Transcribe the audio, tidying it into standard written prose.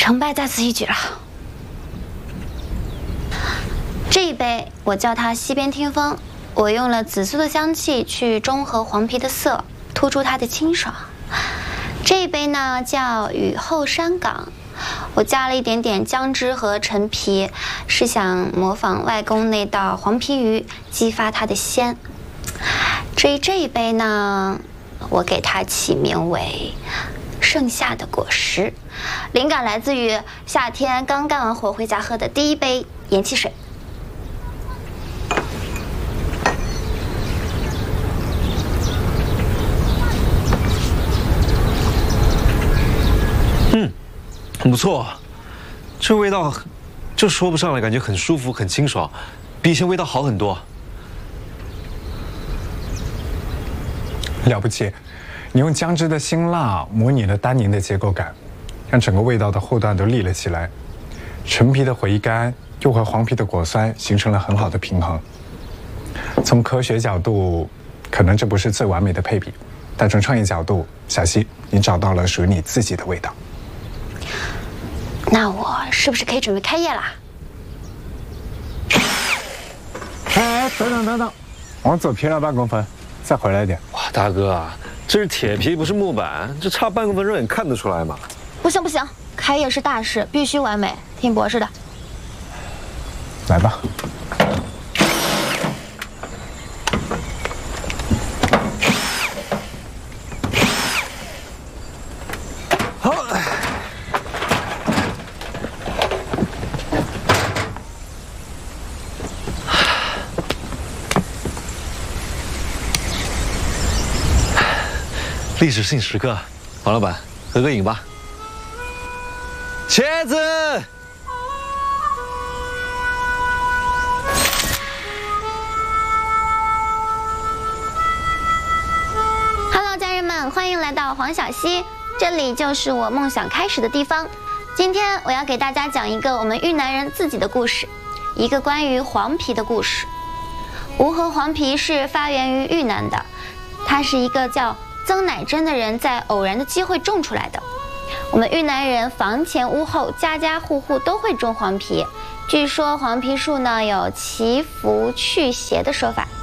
成败在此一举了。这一杯我叫它西边听风，我用了紫苏的香气去中和黄皮的涩，突出它的清爽。这一杯呢叫雨后山岗，我加了一点点姜汁和陈皮，是想模仿外公那道黄皮鱼，激发它的鲜。至于这一杯呢，我给它起名为盛夏的果实，灵感来自于夏天刚干完活回家喝的第一杯盐汽水。 很不错，这味道就说不上来，感觉很舒服，很清爽，比以前味道好很多。 了不起，你用姜汁的辛辣模拟了单宁的结构感，让整个味道的后段都立了起来。陈皮的回甘又和黄皮的果酸形成了很好的平衡。从科学角度，可能这不是最完美的配比，但从创意角度，小溪，你找到了属于你自己的味道。 那我是不是可以准备开业啦？ 哎，等等，往左偏了半公分，再回来一点。 哇，大哥啊，这是铁皮不是木板，这差半公分肉眼看得出来吗？ 不行，开业是大事，必须完美，听博士的。 来吧。 历史性时刻，王老板，合个影吧。茄子。 Hello， 家人们，欢迎来到黄小溪，这里就是我梦想开始的地方。今天我要给大家讲一个我们豫南人自己的故事，一个关于黄皮的故事。吴河黄皮是发源于豫南的，它是一个叫曾乃真的人在偶然的机会种出来的。我们豫南人房前屋后家家户户都会种黄皮，据说黄皮树呢有祈福驱邪的说法。